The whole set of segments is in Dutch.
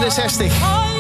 69.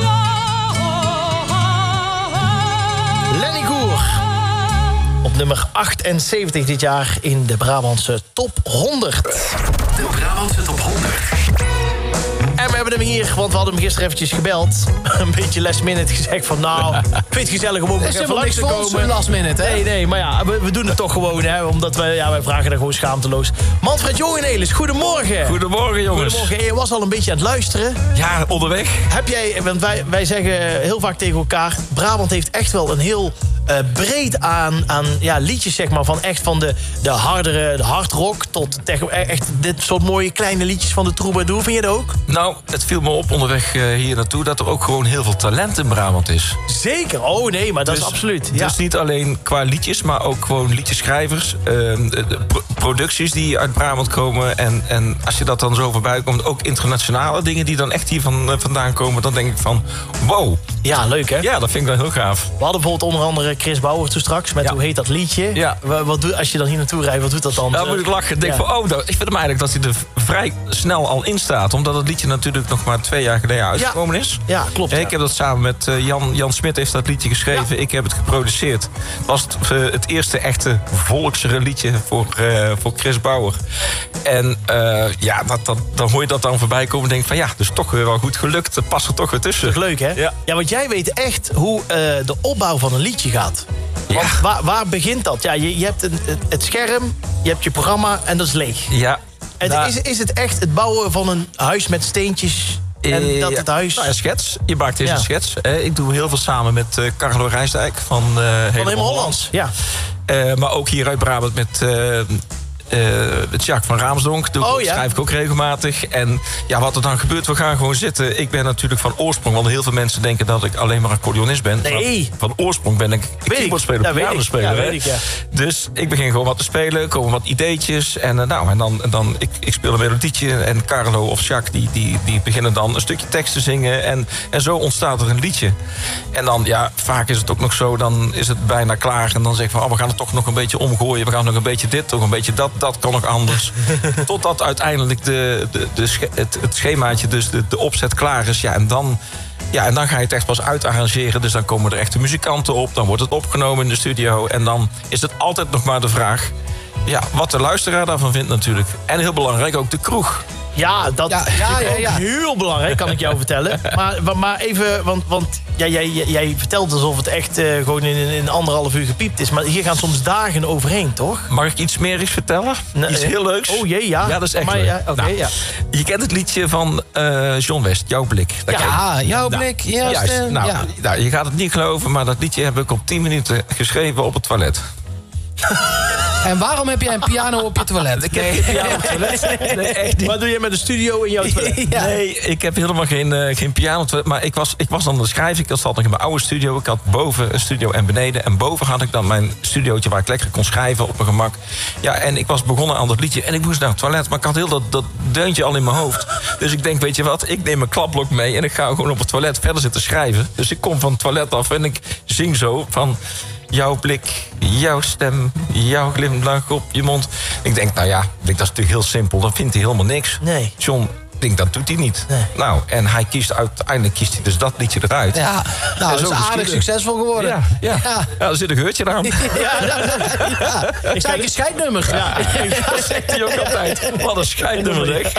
Lenny Koer. Op nummer 78 dit jaar in de Brabantse Top 100. De Brabantse Top 100. En we hebben hem hier, want we hadden hem gisteren eventjes gebeld. Een beetje last minute gezegd van nou, ik vind het gezellig om ook nog even langs te komen. Last minute, hè? Nee, maar ja, we doen het toch gewoon, hè. Omdat wij vragen er gewoon schaamteloos. Manfred Jongenelis, goedemorgen. Goedemorgen, jongens. Goedemorgen, je was al een beetje aan het luisteren. Ja, onderweg. Heb jij, want wij zeggen heel vaak tegen elkaar, Brabant heeft echt wel een heel breed aan liedjes, zeg maar. Van de hardere, de hardrock tot echt dit soort mooie kleine liedjes van de troubadour. Vind je dat ook? Nou, het viel me op onderweg hier naartoe dat er ook gewoon heel veel talent in Brabant is. Zeker. Oh nee, maar dat is absoluut. Ja. Dus niet alleen qua liedjes, maar ook gewoon liedjeschrijvers. Producties die uit Brabant komen. En als je dat dan zo voorbij komt, ook internationale dingen die dan echt hier vandaan komen. Dan denk ik van, wow. Ja, leuk hè? Ja, dat vind ik wel heel gaaf. We hadden bijvoorbeeld onder andere Chris Bauer toen straks met hoe heet dat liedje? Ja. Als je dan hier naartoe rijdt, wat doet dat dan? Dan moet ik lachen. Ik denk van, ik vind hem eigenlijk dat hij er vrij snel al in staat. Omdat het liedje natuurlijk nog maar 2 jaar geleden uitgekomen is. Ja, klopt. Ik heb dat samen met Jan Smit heeft dat liedje geschreven. Ja. Ik heb het geproduceerd. Het was het eerste echte volksere liedje voor Chris Bauer. En dan hoor je dat dan voorbij komen en denk van ja, dus toch weer wel goed gelukt. Het past er toch weer tussen. Dat is leuk, hè? Ja, want jij weet echt hoe de opbouw van een liedje gaat. Want waar begint dat? Ja, je hebt het scherm, je hebt je programma en dat is leeg. Ja. En is het echt het bouwen van een huis met steentjes? En dat het huis... Nou, een schets. Je maakt eerst een schets. Ik doe heel veel samen met Carlo Rijsdijk van Helemaal Hollands. Ja. Maar ook hier uit Brabant met Jacques van Raamsdonk. Schrijf ik ook regelmatig. En ja, wat er dan gebeurt, we gaan gewoon zitten. Ik ben natuurlijk van oorsprong, want heel veel mensen denken dat ik alleen maar accordeonist ben. Nee. Van oorsprong ben ik keyboardspeler, pianospeler. Ja, weet ik, ja. Dus ik begin gewoon wat te spelen, komen wat ideetjes. En dan ik speel een melodietje. En Carlo of Jacques, die beginnen dan een stukje tekst te zingen. En zo ontstaat er een liedje. En dan, ja, vaak is het ook nog zo, dan is het bijna klaar. En dan zeg ik van, we gaan het toch nog een beetje omgooien. We gaan nog een beetje dit, toch een beetje dat kan nog anders. Totdat uiteindelijk het schemaatje, dus de opzet klaar is. Ja, en dan ga je het echt pas uitarrangeren. Dus dan komen er echte muzikanten op. Dan wordt het opgenomen in de studio. En dan is het altijd nog maar de vraag, ja, wat de luisteraar daarvan vindt natuurlijk. En heel belangrijk ook de kroeg. Ja, dat is ook heel belangrijk, kan ik jou vertellen. Maar even, want jij vertelt alsof het echt gewoon in 1,5 uur gepiept is. Maar hier gaan soms dagen overheen, toch? Mag ik iets meer vertellen? Iets heel leuks? Oh jee, ja. Ja, dat is echt leuk. Ja, je kent het liedje van John West, Jouw Blik. Jouw Blik. Juist. Je gaat het niet geloven, maar dat liedje heb ik op 10 minuten geschreven op het toilet. En waarom heb jij een piano op je toilet? Ik heb geen piano op het toilet. Nee, echt niet. Wat doe je met een studio in jouw toilet? Ja. Nee, ik heb helemaal geen piano op het toilet. Maar ik was aan het schrijven. Ik zat nog in mijn oude studio. Ik had boven een studio en beneden. En boven had ik dan mijn studiootje waar ik lekker kon schrijven op mijn gemak. Ja, en ik was begonnen aan dat liedje. En ik moest naar het toilet. Maar ik had heel dat deuntje al in mijn hoofd. Dus ik denk, weet je wat? Ik neem mijn klapblok mee. En ik ga gewoon op het toilet verder zitten schrijven. Dus ik kom van het toilet af en ik zing zo van... Jouw blik, jouw stem, jouw glimlach op je mond. Ik denk, dat is natuurlijk heel simpel. Dan vindt hij helemaal niks. Nee. John, dat doet hij niet. Nee. Nou, en uiteindelijk kiest hij dus dat liedje eruit. Ja, dat is aardig succesvol geworden. Ja, er zit een geurtje aan. Ik kijk, een scheidnummer. Dat zegt hij ook altijd. Wat een scheidnummer, zeg.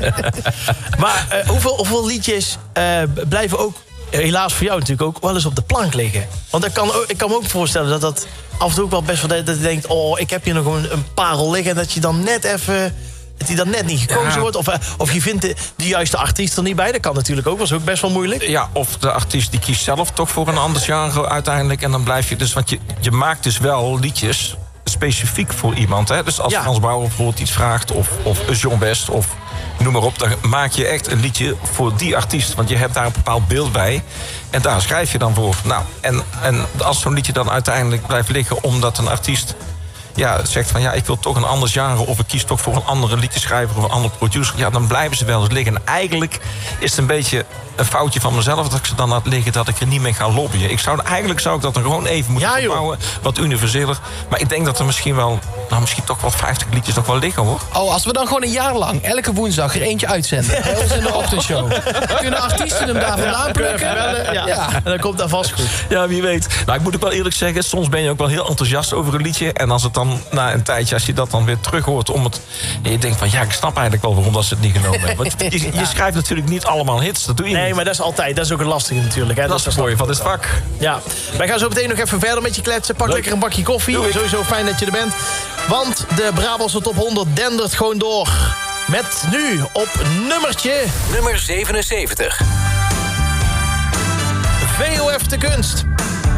Maar hoeveel liedjes blijven ook... helaas voor jou natuurlijk ook wel eens op de plank liggen. Want ik kan me ook voorstellen dat af en toe ook wel best wel... dat je denkt, ik heb hier nog een parel liggen... en dat je dan net even... dat die dan net niet gekozen wordt. Of je vindt de juiste artiest er niet bij. Dat kan natuurlijk ook. Dat is ook best wel moeilijk. Ja, of de artiest die kiest zelf toch voor een ander genre uiteindelijk. En dan blijf je dus... want je maakt dus wel liedjes specifiek voor iemand. Hè? Dus als Frans Bauer bijvoorbeeld iets vraagt... of John West of... noem maar op, dan maak je echt een liedje voor die artiest. Want je hebt daar een bepaald beeld bij. En daar schrijf je dan voor. Nou, en als zo'n liedje dan uiteindelijk blijft liggen... omdat een artiest zegt van... ik wil toch een ander genre... of ik kies toch voor een andere liedjeschrijver... of een andere producer... dan blijven ze wel eens liggen. En eigenlijk is het een beetje een foutje van mezelf... dat ik ze dan laat liggen, dat ik er niet mee ga lobbyen. Eigenlijk zou ik dat er gewoon even moeten verbouwen... wat universeler. Maar ik denk dat er misschien wel... misschien toch wel 50 liedjes nog wel liggen, hoor. Oh, als we dan gewoon een jaar lang... elke woensdag er eentje uitzenden... bij ons in de ochtendshow... kunnen artiesten hem daar vandaan plukken? Ja. En dan komt dat vast goed. Ja, wie weet. Nou, ik moet ook wel eerlijk zeggen... soms ben je ook wel heel enthousiast over een liedje... en als het dan na een tijdje, als je dat dan weer terug hoort... en je denkt van, ik snap eigenlijk wel waarom dat ze het niet genomen hebben. Want je schrijft natuurlijk niet allemaal hits, dat doe je niet. Nee, maar dat is altijd, dat is ook een lastige natuurlijk. Hè? Dat is het mooie van dit vak. Ja, wij gaan zo meteen nog even verder met je kletsen. Pak lekker een bakje koffie. Sowieso fijn dat je er bent. Want de Brabantse Top 100 dendert gewoon door. Met nu op nummer 77. VOF de Kunst.